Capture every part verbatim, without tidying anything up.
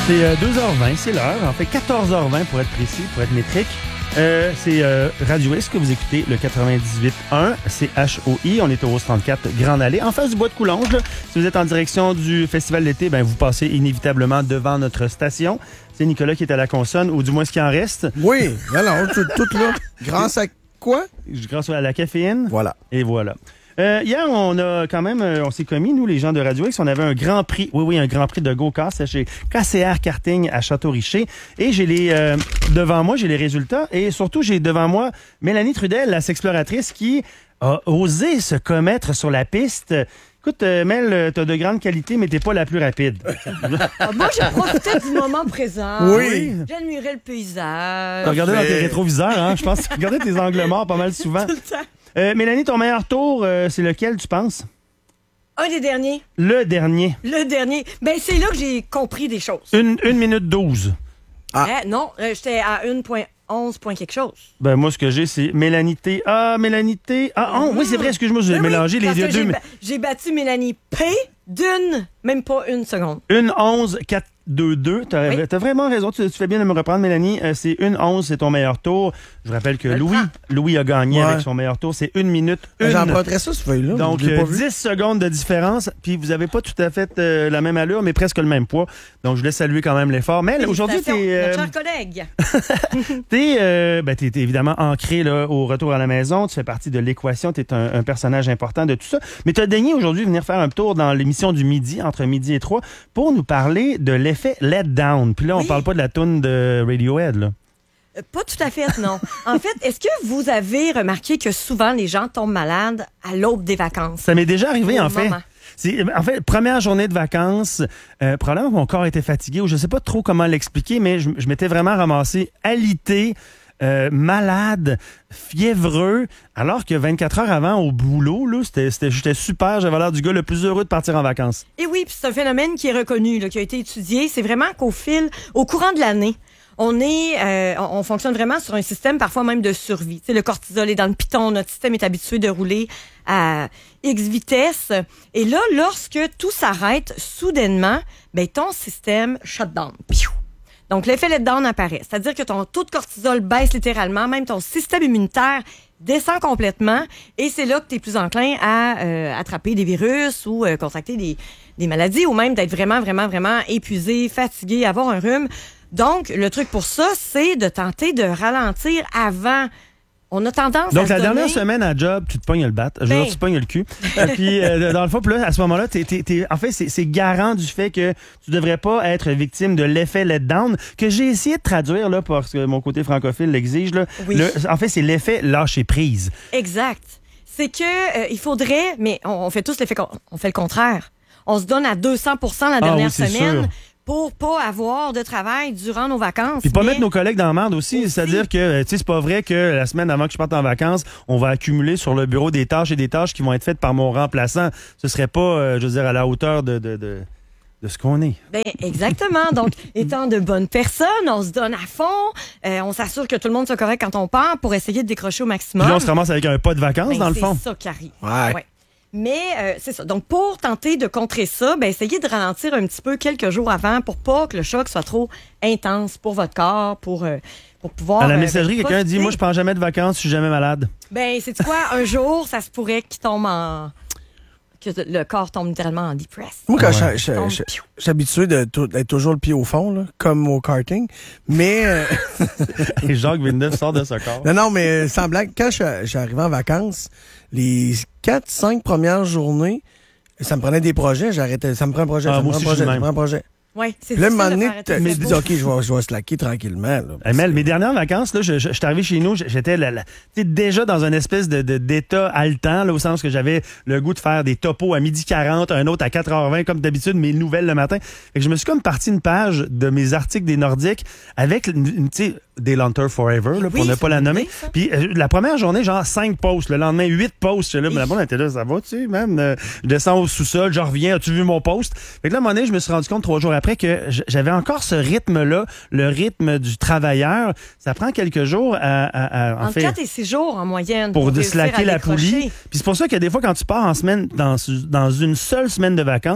C'est euh, deux heures vingt, c'est l'heure. En fait, quatorze heures vingt pour être précis, pour être métrique. Euh, c'est euh, Radio X que vous écoutez, le quatre-vingt-dix-huit un, C H O I. On est au Rose trente-quatre, Grande Allée, en face du Bois de Coulonges. Là. Si vous êtes en direction du Festival d'été, ben, vous passez inévitablement devant notre station. C'est Nicolas qui est à la consonne, ou du moins ce qui en reste. Oui, alors, tout, tout là. Grâce à quoi? Grâce à la caféine. Voilà. Et voilà. Euh, hier, on a quand même, on s'est commis, nous, les gens de Radio X, on avait un grand prix, oui, oui, un grand prix de go-kart, c'est chez K C R Karting à Château-Richer. Et j'ai les, euh, devant moi, j'ai les résultats. Et surtout, j'ai devant moi Mélanie Trudel, la sexploratrice, qui a osé se commettre sur la piste. Écoute, euh, Mel, t'as de grandes qualités, mais t'es pas la plus rapide. Ah, moi, j'ai profité du moment présent. Oui. J'admirais le paysage. T'as regardé dans tes Mais- rétroviseurs, hein? Je pense que tu regardais tes angles morts pas mal souvent. Tout le temps. Euh, Mélanie, ton meilleur tour, euh, c'est lequel, tu penses? Un des derniers. Le dernier. Le dernier. Ben, c'est là que j'ai compris des choses. Une, une minute douze. Ah. Hein? Non, euh, j'étais à un point onze point quelque chose. Ben, moi, ce que j'ai, c'est Mélanie T. Ah, Mélanie T. Ah, oh, oui, c'est vrai, excuse-moi, j'ai Ben oui, mélangé les parce deux. que J'ai, deux ba- j'ai battu Mélanie P d'une, même pas une seconde. Une onze quatre deux deux. T'as, Oui. t'as vraiment raison. Tu, tu fais bien de me reprendre, Mélanie. Euh, c'est une onze, c'est ton meilleur tour. Je vous rappelle que le Louis, prends. Louis a gagné Ouais. avec son meilleur tour. C'est une minute. Une. J'emprunterais ça, cette feuille-là. Donc, je l'ai pas euh, vu. dix secondes de différence. Puis, vous avez pas tout à fait euh, la même allure, mais presque le même poids. Donc, je voulais saluer quand même l'effort. Mais aujourd'hui, t'es, Félicitations, euh, notre cher collègue. t'es, euh, ben, t'es, t'es évidemment ancré là, au retour à la maison. Tu fais partie de l'équation. T'es un, un personnage important de tout ça. Mais tu as daigné aujourd'hui venir faire un tour dans l'émission du midi, entre midi et trois, pour nous parler de l'effet let down. Puis là, on Oui. parle pas de la toune de Radiohead, là. Euh, Pas tout à fait, non. En fait, est-ce que vous avez remarqué que souvent les gens tombent malades à l'aube des vacances? Ça m'est déjà arrivé, Au en fait. moment. C'est, en fait, première journée de vacances, euh, probablement mon corps était fatigué, ou je sais pas trop comment l'expliquer, mais je, je m'étais vraiment ramassé alité, euh, malade, fiévreux, alors que vingt-quatre heures avant, au boulot, là, c'était, c'était, j'étais super, j'avais l'air du gars le plus heureux de partir en vacances. Et oui, puis c'est un phénomène qui est reconnu, là, qui a été étudié. C'est vraiment qu'au fil, au courant de l'année, on est, euh, on, on fonctionne vraiment sur un système parfois même de survie. Tu sais, le cortisol est dans le piton, notre système est habitué de rouler à X vitesse. Et là, lorsque tout s'arrête soudainement, ben ton système shut down. Piou! Donc, l'effet let-down apparaît. C'est-à-dire que ton taux de cortisol baisse littéralement, même ton système immunitaire descend complètement, et c'est là que tu es plus enclin à euh, attraper des virus ou euh, contracter des, des maladies, ou même d'être vraiment, vraiment, vraiment épuisé, fatigué, avoir un rhume. Donc, le truc pour ça, c'est de tenter de ralentir avant. On a tendance Donc, à se la dernière donner... semaine à job, tu te pognes le bat. Je veux Ben. dire, tu te pognes le cul. Et puis, euh, dans le fond, puis là, à ce moment-là, t'es, t'es, t'es- en fait, c'est, c'est garant du fait que tu devrais pas être victime de l'effet let-down, que j'ai essayé de traduire, là, parce que mon côté francophile l'exige, là. Oui. Le- en fait, c'est l'effet lâcher-prise. Exact. C'est que euh, il faudrait, mais on, on fait tous l'effet, con- on fait le contraire. On se donne à deux cents pour cent la dernière oui, c'est semaine sûr. pour pas avoir de travail durant nos vacances. Puis pas Mais- mettre nos collègues dans la merde aussi. Aussi. C'est-à-dire que, euh, tu sais, c'est pas vrai que la semaine avant que je parte en vacances, on va accumuler sur le bureau des tâches et des tâches qui vont être faites par mon remplaçant. Ce serait pas, euh, je veux dire, à la hauteur de, de, de, de ce qu'on est. Ben, exactement. Donc, étant de bonnes personnes, on se donne à fond. euh, on s'assure que tout le monde soit correct quand on part pour essayer de décrocher au maximum. Puis là, on se ramasse avec un pas de vacances, Ben, dans le fond. C'est ça qui arrive. Ouais. Mais euh, c'est ça. Donc, pour tenter de contrer ça, ben, essayez de ralentir un petit peu quelques jours avant pour pas que le choc soit trop intense pour votre corps, pour, euh, pour pouvoir... À la euh, messagerie, ben, quelqu'un dit, profiter. moi, je prends jamais de vacances, je suis jamais malade. Ben, c'est quoi? Un jour, ça se pourrait qu'il tombe en... que le corps tombe littéralement en dépresse. Moi, quand Ouais. je- je- Tombe, je- piou. je suis habitué de tou- d'être toujours le pied au fond, là, comme au karting. Mais, euh, Et Jacques Villeneuve sort de ce corps. non, non, mais euh, sans blague, quand je, je suis arrivé en vacances, les quatre, cinq premières journées, ça me prenait des projets, j'arrêtais. Ça me prend un projet, Ah, ça me moi prend un aussi, je suis projet, ça le me prend un projet. Oui, c'est Puis là, à un difficile moment de donné, faire arrêter tu me ça. dis, OK, je vais, je vais slacker tranquillement. Là, Hey, Mel, mes dernières vacances, là, je, je, je suis arrivé chez nous, j'étais là, là, tu sais, déjà dans une espèce de, de, d'état haletant, là, au sens que j'avais le goût de faire des topos à midi quarante, un autre à quatre heures vingt, comme d'habitude, mes nouvelles le matin. Fait que je me suis comme parti une page de mes articles des Nordiques avec, une- une- tu sais, des Lunter Forever, là, pour Oui, ne ça pas la me nommer. dit, ça. Puis euh, la première journée, genre cinq posts. Le lendemain, huit posts. Là, mais la bonne était là, ça va, tu sais, même. euh, je descends au sous-sol, je reviens, as-tu vu mon post? Fait que là, à un moment donné, je me suis rendu compte trois jours après que j- j'avais encore ce rythme-là, le rythme du travailleur. Ça prend quelques jours à, à- à- en Entre fait, quatre et six jours en moyenne. pour Pour de réussir slacker à la décrocher. poulie. Puis c'est pour ça que des fois, quand tu pars en semaine, dans, dans une seule semaine de vacances,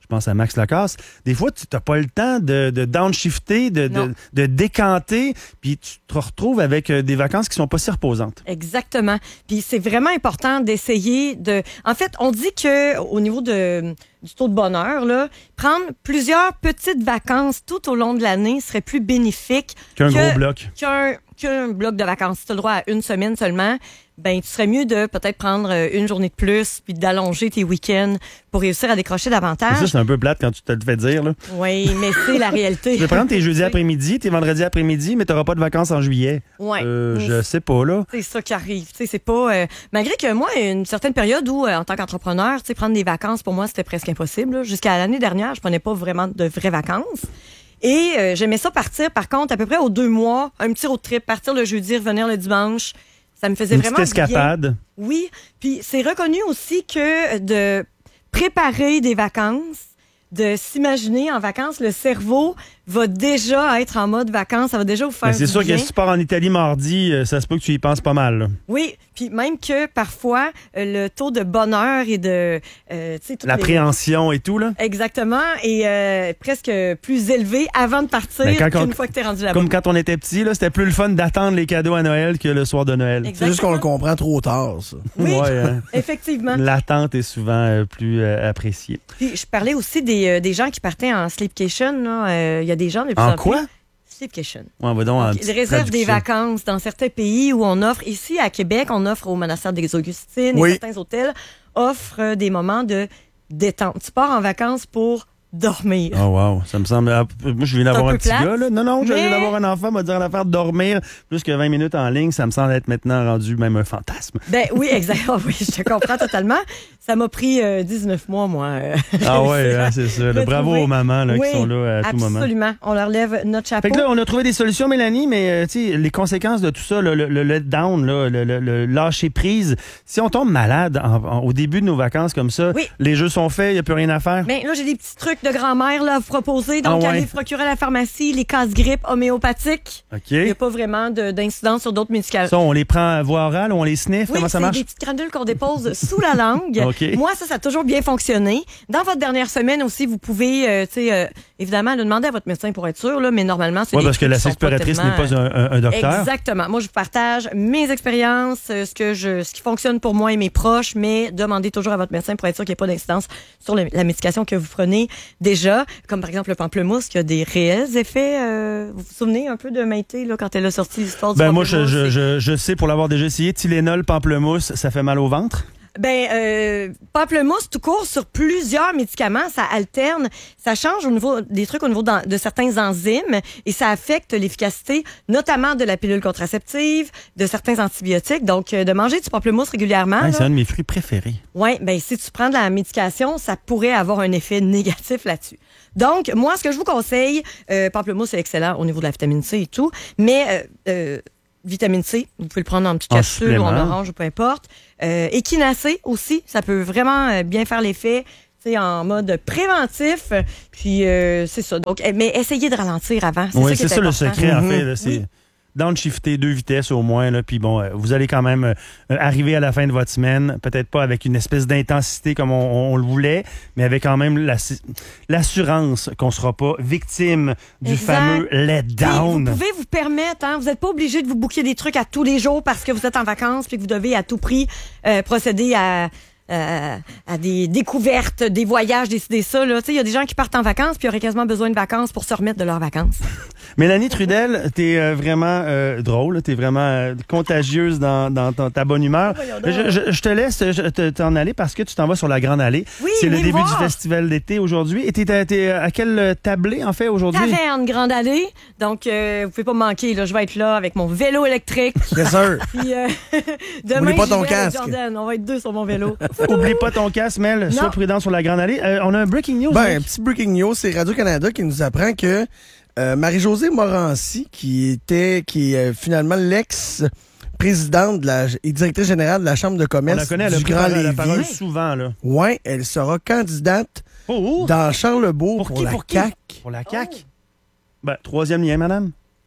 je pense à Max Lacasse, des fois, tu n'as pas le temps de, de downshifter, de, de, de décanter, puis tu te retrouves avec des vacances qui sont pas si reposantes. Exactement. Puis c'est vraiment important d'essayer de... En fait, on dit que au niveau de, du taux de bonheur, là, prendre plusieurs petites vacances tout au long de l'année serait plus bénéfique qu'un que, gros bloc. Qu'un, qu'un bloc de vacances. Si tu as le droit à une semaine seulement, ben tu serais mieux de peut-être prendre une journée de plus puis d'allonger tes week-ends pour réussir à décrocher davantage. Ça, c'est un peu plate quand tu te le fais dire. Là. Oui, mais c'est la réalité. Tu peux prendre tes jeudis après-midi, tes vendredis après-midi, mais tu n'auras pas de vacances en juillet. Ouais. Euh, je sais pas, là. C'est ça qui arrive. Tu sais, c'est pas... Euh, malgré que moi, une certaine période où, euh, en tant qu'entrepreneur, tu sais, prendre des vacances, pour moi, c'était presque impossible. Là. Jusqu'à l'année dernière, je prenais pas vraiment de vraies vacances. Et euh, j'aimais ça partir, par contre, à peu près aux deux mois, un petit road trip, partir le jeudi, revenir le dimanche. Ça me faisait Une vraiment petite escapade. bien. Oui. Puis c'est reconnu aussi que de préparer des vacances, de s'imaginer en vacances, le cerveau va déjà être en mode vacances, ça va déjà vous faire Mais c'est du sûr bien. que si tu pars en Italie mardi, ça se peut que tu y penses pas mal. Là. Oui, puis même que parfois, euh, le taux de bonheur et de... Euh, tu sais, toutes l'appréhension les... et tout, là. Exactement, et euh, presque plus élevé avant de partir ben, qu'une on... fois que t'es rendu là-bas. Comme quand on était petit, là, c'était plus le fun d'attendre les cadeaux à Noël que le soir de Noël. Exactement. C'est juste qu'on le comprend trop tard, ça. Oui, ouais, hein. effectivement. L'attente est souvent euh, plus euh, appréciée. Puis je parlais aussi des, euh, des gens qui partaient en sleepcation. Il euh, y a des gens de plus en en quoi? plus... Sleepcation. Ouais, va donc, donc, ils réservent des vacances dans certains pays où on offre, ici à Québec, on offre au monastère des Augustines oui. et certains hôtels offrent des moments de détente. Tu pars en vacances pour dormir. Oh wow, ça me semble... Moi, je viens d'avoir un, un petit plate, gars, là. Non, non, je viens mais... d'avoir un enfant, m'a dire l'affaire de dormir plus que vingt minutes en ligne, ça me semble être maintenant rendu même un fantasme. Ben oui, exactement. Oui, je te comprends totalement. Ça m'a pris euh, dix-neuf mois, moi. Ah ouais, hein, c'est ça. Là, bravo aux mamans là, oui, qui sont là à tout absolument. moment. Absolument. On leur lève notre chapeau. Fait que là, on a trouvé des solutions, Mélanie, mais euh, tu sais, les conséquences de tout ça, le, le, le letdown, là, le, le, le lâcher prise, si on tombe malade en, en, au début de nos vacances comme ça, oui. les jeux sont faits, il n'y a plus rien à faire. Ben là, j'ai des petits trucs de grand-mère là, à vous proposer. Donc, ah ouais. allez procurer à la pharmacie les casse-grippe homéopathiques. OK. Il n'y a pas vraiment de, d'incidence sur d'autres médicaments. Ça, on les prend à voie orale ou on les sniffe? Oui, comment ça marche? C'est des petites granules qu'on dépose sous la langue. Okay. Moi, ça, ça a toujours bien fonctionné. Dans votre dernière semaine aussi, vous pouvez, euh, tu sais, euh, évidemment, le demander à votre médecin pour être sûr, là, mais normalement, c'est Oui, parce que la sexploratrice n'est pas un, un, un docteur. Exactement. Moi, je vous partage mes expériences, euh, ce que je, ce qui fonctionne pour moi et mes proches, mais demandez toujours à votre médecin pour être sûr qu'il n'y ait pas d'incidence sur le, la médication que vous prenez déjà, comme par exemple le pamplemousse qui a des réels effets. Euh, vous vous souvenez un peu de Maïté, là, quand elle a sorti l'histoire du ben pamplemousse? Moi, je, je, je, je sais, pour l'avoir déjà essayé, Tylenol, pamplemousse, ça fait mal au ventre? Ben, euh, pamplemousse tout court sur plusieurs médicaments, ça alterne, ça change au niveau des trucs au niveau de certains enzymes et ça affecte l'efficacité, notamment de la pilule contraceptive, de certains antibiotiques. Donc, de manger du pamplemousse régulièrement. Ouais, c'est un de mes fruits préférés. Oui, ben si tu prends de la médication, ça pourrait avoir un effet négatif là-dessus. Donc, moi, ce que je vous conseille, euh, pamplemousse est excellent au niveau de la vitamine C et tout, mais euh, euh, vitamine C, vous pouvez le prendre en petite capsule ou en orange ou peu importe. Euh, échinacée aussi, ça peut vraiment bien faire l'effet, tu sais, en mode préventif. Puis euh, c'est ça. Donc, mais essayez de ralentir avant. C'est oui, ça qui est c'est ça important. le secret mm-hmm. en fait. Là, c'est oui. downshifter deux vitesses au moins. Là, puis bon, vous allez quand même euh, arriver à la fin de votre semaine, peut-être pas avec une espèce d'intensité comme on, on le voulait, mais avec quand même la, l'assurance qu'on sera pas victime du exact. fameux letdown. Vous pouvez vous permettre, hein, vous n'êtes pas obligé de vous booker des trucs à tous les jours parce que vous êtes en vacances puis que vous devez à tout prix euh, procéder à... Euh, à des découvertes, des voyages, décider ça. Il y a des gens qui partent en vacances puis auraient quasiment besoin de vacances pour se remettre de leurs vacances. Mélanie Trudel, t'es euh, vraiment euh, drôle, t'es vraiment euh, contagieuse dans, dans ta, ta bonne humeur. Je, je, je te laisse te, t'en aller parce que tu t'en vas sur la Grande Allée. Oui, c'est le début voir. du festival d'été aujourd'hui. Et t'es, t'es à quel tablé, en fait, aujourd'hui? Taverne Grande Allée. Donc, euh, vous pouvez pas me manquer. Là. Je vais être là avec mon vélo électrique. Bien sûr. Puis, euh, demain, Oublie pas ton casque. Jordan. On va être deux sur mon vélo. Oublie pas ton casque, Mel. Sois prudent sur la Grande Allée. Euh, on a un breaking news. Ben, hein? un petit breaking news. C'est Radio-Canada qui nous apprend que euh, Marie-Josée Morancy, qui était, qui est euh, finalement l'ex-présidente de la, et directrice générale de la Chambre de commerce on la connaît, du Grand Lévis. La parole souvent, là. Ouais, elle sera candidate oh, oh. dans Charlesbourg pour, pour, pour qui, la pour C A Q. Qui? Pour la C A Q? Oh. Ben, troisième lien, madame.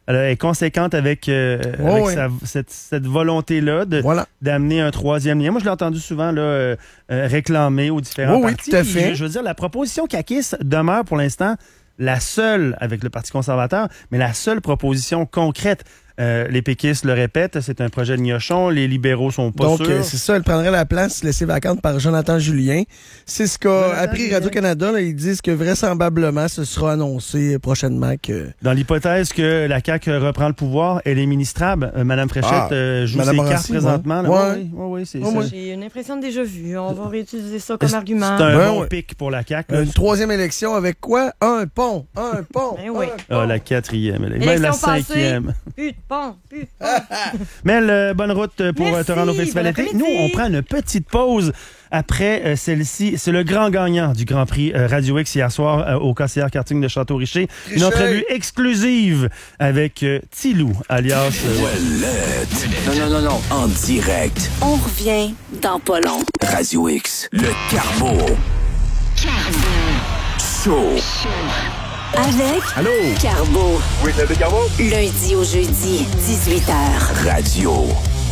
Elle est conséquente avec, euh, Oh, avec oui. sa- cette, cette volonté-là de Voilà. d'amener un troisième lien. Moi, je l'ai entendu souvent là, euh, euh, réclamer aux différents Oui, oui, partis. tout à Puis, fait. Je, je veux dire, la proposition caquiste demeure pour l'instant la seule, avec le Parti conservateur, mais la seule proposition concrète. Euh, les péquistes le répètent, c'est un projet de gnochon. Les libéraux sont pas Donc, sûrs. euh, c'est ça, elle prendrait la place laissée vacante par Jonathan Julien. C'est ce qu'a Jonathan appris Julien. Radio-Canada. Là, ils disent que vraisemblablement, ce sera annoncé prochainement que... Dans l'hypothèse que la C A Q reprend le pouvoir, elle est ministrable. Euh, Madame Fréchette Ah, euh, joue Madame ses Morancy, cartes présentement. là. ouais. Oui, oui, oui, c'est Ouais, ça. ouais. J'ai une impression de déjà vu. On va réutiliser ça comme C'est argument. c'est un Ben bon ouais. pic pour la C A Q. là. Une troisième élection avec quoi? Un pont. Un pont. Ben oui. un Ah, pont. la quatrième. elle est- Élection Même la passée. cinquième. Pute, bon, pute. Mel, euh, bonne route pour euh, te Merci, rendre au Festival bon d'été. après-midi. Nous, on prend une petite pause après euh, celle-ci. C'est le grand gagnant du Grand Prix euh, Radio X hier soir euh, au K C R karting de Château-Richer. Une Richer. entrevue exclusive avec euh, Tilou, alias... euh, Ouellette. Non, non, non, non. En direct. On revient dans pas long. Radio X. Le Carbo. Show. Avec Allô? Carbo. Oui, c'est le Carbo. Lundi au jeudi, dix-huit heures. Radio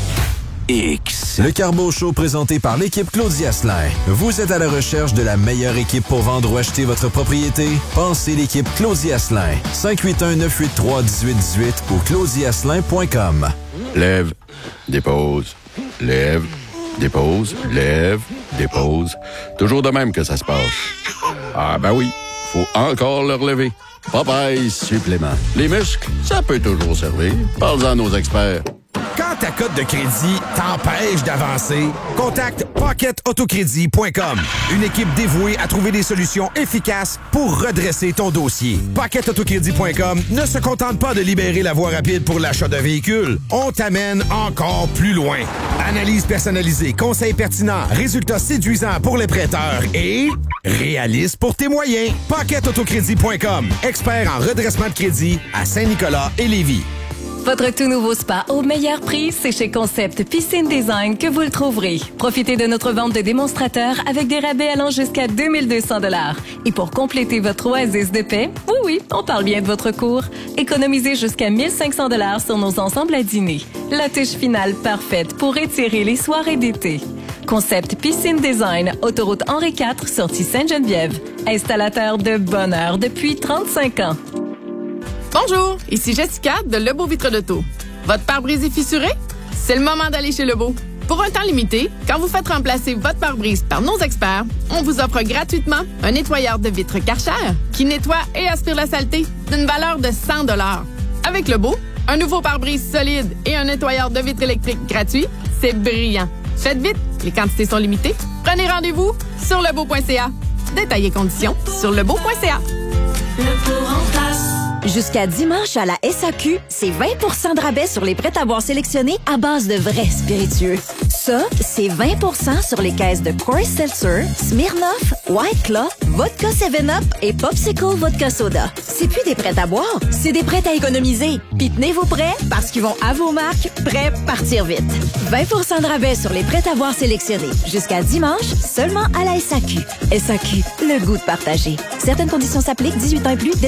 X. Le Carbo Show présenté par l'équipe Claudia Asselin. Vous êtes à la recherche de la meilleure équipe pour vendre ou acheter votre propriété? Pensez l'équipe Claudia Asselin. cinq huit un, neuf huit trois, un huit un huit ou claudia asselin point com. Lève, dépose, lève, dépose, lève, dépose. Toujours de même que ça se passe. Ah ben oui, faut encore le relever. Popeye supplément. Les muscles, ça peut toujours servir. Parle-en à nos experts. Quand ta cote de crédit t'empêche d'avancer, contacte pocket autocrédit point com. Une équipe dévouée à trouver des solutions efficaces pour redresser ton dossier. pocket autocrédit point com ne se contente pas de libérer la voie rapide pour l'achat de véhicules. On t'amène encore plus loin. Analyse personnalisée, conseils pertinents, résultats séduisants pour les prêteurs et réaliste pour tes moyens. pocket autocrédit point com. Expert en redressement de crédit à Saint-Nicolas et Lévis. Votre tout nouveau spa au meilleur prix, c'est chez Concept Piscine Design que vous le trouverez. Profitez de notre vente de démonstrateurs avec des rabais allant jusqu'à deux mille deux cents dollars. Et pour compléter votre oasis de paix, oui, oui, on parle bien de votre cours, économisez jusqu'à mille cinq cents dollars sur nos ensembles à dîner. La touche finale parfaite pour étirer les soirées d'été. Concept Piscine Design, autoroute Henri quatre, sortie Sainte-Geneviève. Installateur de bonheur depuis trente-cinq ans. Bonjour, ici Jessica de Lebeau Vitre d'Auto. Votre pare-brise est fissuré? C'est le moment d'aller chez Lebeau. Pour un temps limité, quand vous faites remplacer votre pare-brise par nos experts, on vous offre gratuitement un nettoyeur de vitres Karcher qui nettoie et aspire la saleté d'une valeur de cent dollars. Avec Lebeau, un nouveau pare-brise solide et un nettoyeur de vitres électriques gratuit, c'est brillant. Faites vite, les quantités sont limitées. Prenez rendez-vous sur lebeau point c a. Détails et conditions sur lebeau point c a. Jusqu'à dimanche à la S A Q, c'est vingt pour cent de rabais sur les prêts-à-boire sélectionnés à base de vrais spiritueux. Ça, c'est vingt pour cent sur les caisses de Coors Seltzer, Smirnoff, White Claw, Vodka seven up et Popsicle Vodka Soda. C'est plus des prêts-à-boire, c'est des prêts à économiser. Puis tenez vos prêts parce qu'ils vont à vos marques, prêts partir vite. vingt pour cent de rabais sur les prêts-à-boire sélectionnés. Jusqu'à dimanche, seulement à la S A Q. S A Q, le goût de partager. Certaines conditions s'appliquent, dix-huit ans et plus.